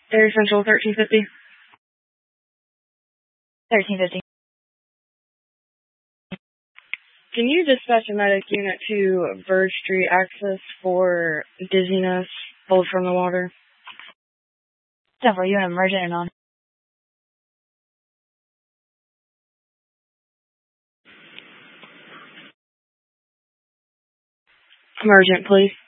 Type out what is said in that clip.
Air Central 1350. 1350. Can you dispatch a medic unit to Bird Street access for dizziness, pulled from the water? Are you an emergent or non? Emergent, please.